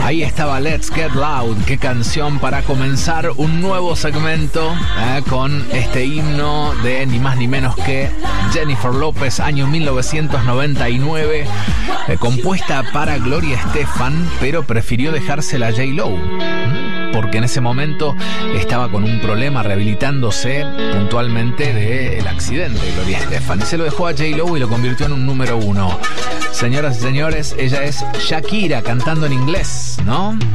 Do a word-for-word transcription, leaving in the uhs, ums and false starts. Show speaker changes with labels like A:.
A: Ahí estaba Let's Get Loud, qué canción para comenzar un nuevo segmento eh, con este himno de ni más ni menos que Jennifer López, año mil novecientos noventa y nueve, eh, compuesta para Gloria Estefan, pero prefirió dejársela a J-Lo, porque en ese momento estaba con un problema rehabilitándose puntualmente del accidente de Gloria Estefan, y se lo dejó a J-Lo y lo convirtió en un número uno. Señoras y señores, ella es Shakira cantando en inglés, ¿no?